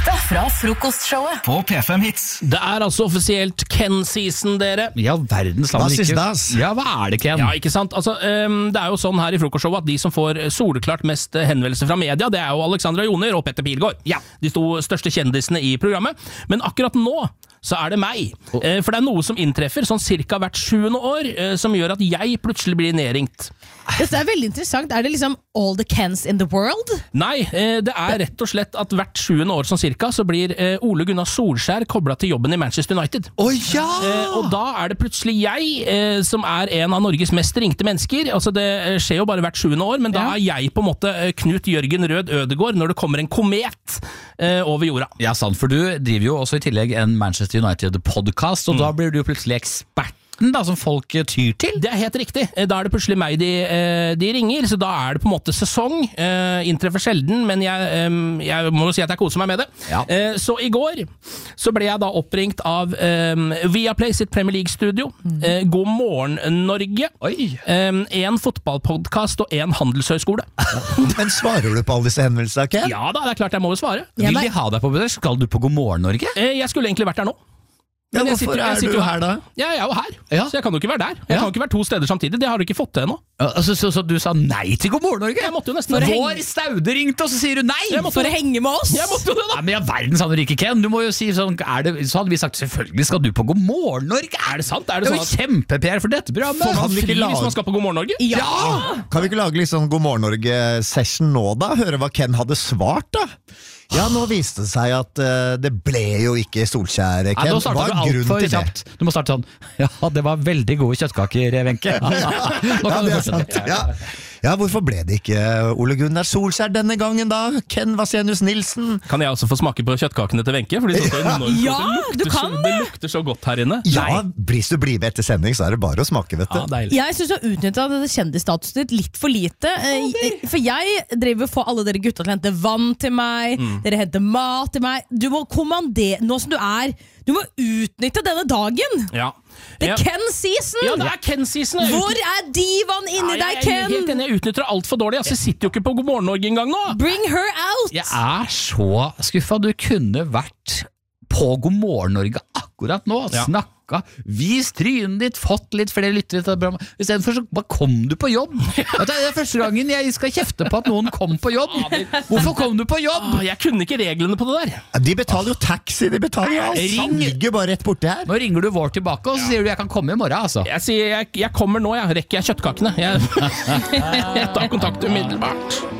beste fra frokostshowet på P5 Hits. Det altså offisielt Ken-season, dere. Ja, verdens land. Hva synes das? Ja, hva det, Ken? Ja, ikke sant? Altså, det jo sånn her i frokostshowet at de som får soleklart mest henvendelser fra media, det jo Alexandra Joner og Petter Pilgaard. Ja. De to største kjendisene i programmet. Men akkurat nå så det meg. For det noe som inntreffer sånn cirka hvert 7. år, som gjør at jeg plutselig blir nedringt. Dette veldig interessant. Det liksom all the Kens in the world? Nei, det rett og slett at hvert 7. år sånn cirka, så blir Ole Gunnar Solskjær koblet til jobben i Manchester United. Ja! Og da det plutselig jeg som en av Norges mest ringte mennesker. Altså det skjer jo bare hvert 7. år, men da jeg på en måte Knut Jørgen Rød Ødegård når det kommer en komet over jorda. Ja, sant, for du driver jo også i tillegg en Manchester United-podcast, og da blir du jo plutselig ekspert da, som folk tyr til. Det helt riktig. Da det plutselig meg de ringer, så da det på en måte sesong. Inntreffer sjelden, men jeg må jo si at jeg koser meg med det. Ja. Så i går så ble jeg da oppringt av Viaplay sitt Premier League-studio. God morgen, Norge. Oi. En fotballpodcast og en handelshøyskole. Men svarer du på alle disse henvendelsene, Ken? Ja da, det klart jeg må jo svare. Vil de ha deg på besøk? Skal du på God morgen, Norge? Jeg skulle egentlig vært der nå. Ja, Men hvorfor jeg sitter du jo her da? Ja, jeg jo her, Ja. så jeg kan jo ikke være der. Jeg Ja. kan jo ikke være 2 steder samtidig, det har du ikke fått til ennå. Altså, så du sa nei til God morgen, Norge? Jeg måtte jo nesten Vår Staude ringte, og så sier du nei! Jeg måtte- For å henge med oss? Jeg måtte jo det da! Ja, men ja, verdens andre rike, Ken. Du må jo si sånn, så hadde vi sagt selvfølgelig skal du på God morgen, Norge. Det sant? Det Det jo sånn at kjempe-PR for dette programmet. får man vi ikke fri lage- hvis man skal på God morgen Norge? Ja! Kan vi ikke lage litt sånn God morgen Norge-session nå da? Høre hva Ken hadde svart da? Ja, nå viste det seg at det ble jo ikke Solskjær, Nei, Ken. nå Hva starter du alt grunnen for til det? kjapt. Du må starte sånn. Ja, det var veldig gode kjøttkaker, Wenche. Nå Ja, kan du det fortsette. sant. Ja, hvorfor ble det ikke Ole Gunnar Solskjær denne gangen da? Ken Vasenius Nilsen? Kan jeg også få smake på kjøttkakene til Wenche? For de så så enormt godt. Ja, du kan det lukter så godt her inne. Ja, hvis du blir med etter sending, så det bare å smake, vet du. Ja, deilig. Jeg synes du har utnyttet denne kjendisstatusen ditt litt for lite. For jeg driver for alle dere gutta til å hente vann til meg, dere henter mat til meg. Du må kommandere, nå som du må utnytte denne dagen. Ja. Det Ja. Ken-season! Ja, det Ken-season. Hvor divaen inni deg, Ken? Helt enig, jeg utnytter det alt for dårlig. Altså, jeg sitter jo ikke på God morgen Norge engang nå. Bring her out! Jeg så skuffa. Du kunne vært på God morgen, Norge akkurat nå. Ja. Snakka, vist trynet ditt, fått litt flere lyttere til programmet. I stedet for så bare kom du på jobb. Vet du, det første gangen jeg skal kjefte på at noen kom på jobb. Hvorfor kom du på jobb? Jeg kunne ikke reglene på det der. De betaler jo taxi, de betaler jo alt. Ring. Han ligger bare rett borti her. Nå ringer du vår tilbake, og så sier du jeg kan komme i morgen, altså. Jeg sier jeg kommer nå, jeg rekker jeg kjøttkakene. Jeg tar kontakt umiddelbart.